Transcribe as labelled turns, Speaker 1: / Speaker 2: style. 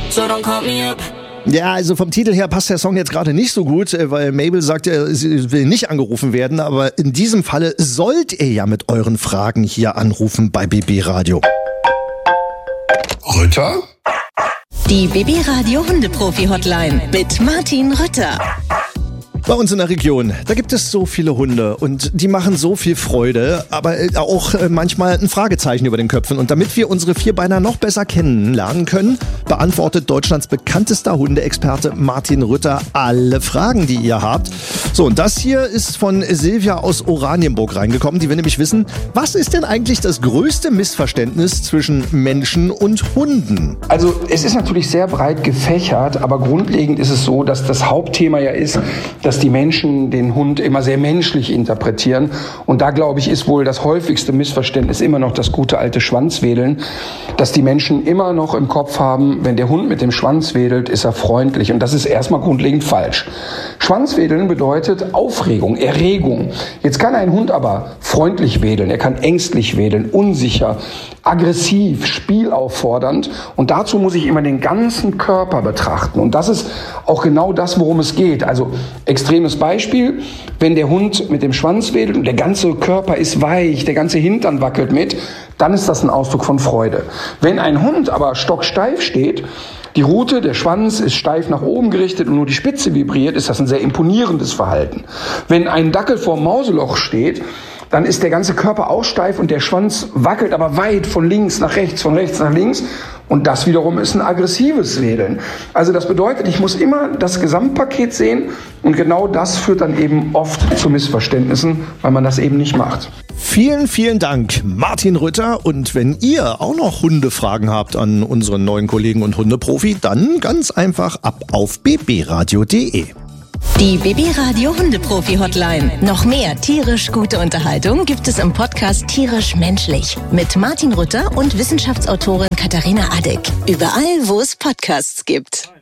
Speaker 1: so don't call me up.
Speaker 2: Ja, also vom Titel her passt der Song jetzt gerade nicht so gut, weil Mabel sagt, sie will nicht angerufen werden, aber in diesem Falle sollt ihr ja mit euren Fragen hier anrufen bei BB Radio.
Speaker 3: Rütter?
Speaker 4: Die BB Radio Hundeprofi-Hotline mit Martin Rütter.
Speaker 2: Bei uns in der Region, da gibt es so viele Hunde und die machen so viel Freude, aber auch manchmal ein Fragezeichen über den Köpfen. Und damit wir unsere Vierbeiner noch besser kennenlernen können, beantwortet Deutschlands bekanntester Hundeexperte Martin Rütter alle Fragen, die ihr habt. So, und das hier ist von Silvia aus Oranienburg reingekommen. Die will nämlich wissen, was ist denn eigentlich das größte Missverständnis zwischen Menschen und Hunden?
Speaker 5: Also es ist natürlich sehr breit gefächert, aber grundlegend ist es so, dass das Hauptthema ja ist, dass die Menschen den Hund immer sehr menschlich interpretieren. Und da, glaube ich, ist wohl das häufigste Missverständnis immer noch das gute alte Schwanzwedeln, dass die Menschen immer noch im Kopf haben, wenn der Hund mit dem Schwanz wedelt, ist er freundlich. Und das ist erstmal grundlegend falsch. Schwanzwedeln bedeutet Aufregung, Erregung. Jetzt kann ein Hund aber freundlich wedeln, er kann ängstlich wedeln, unsicher, aggressiv, spielauffordernd. Und dazu muss ich immer den ganzen Körper betrachten. Und das ist auch genau das, worum es geht. Also extremes Beispiel, wenn der Hund mit dem Schwanz wedelt und der ganze Körper ist weich, der ganze Hintern wackelt mit, dann ist das ein Ausdruck von Freude. Wenn ein Hund aber stocksteif steht, die Rute, der Schwanz ist steif nach oben gerichtet und nur die Spitze vibriert, ist das ein sehr imponierendes Verhalten. Wenn ein Dackel vorm Mauseloch steht, dann ist der ganze Körper auch steif und der Schwanz wackelt aber weit von links nach rechts, von rechts nach links. Und das wiederum ist ein aggressives Wedeln. Also das bedeutet, ich muss immer das Gesamtpaket sehen und genau das führt dann eben oft zu Missverständnissen, weil man das eben nicht macht.
Speaker 2: Vielen, vielen Dank, Martin Rütter. Und wenn ihr auch noch Hundefragen habt an unseren neuen Kollegen und Hundeprofi, dann ganz einfach ab auf bbradio.de.
Speaker 4: Die BB Radio Hundeprofi-Hotline. Noch mehr tierisch gute Unterhaltung gibt es im Podcast Tierisch Menschlich mit Martin Rütter und Wissenschaftsautorin Katharina Adick. Überall, wo es Podcasts gibt.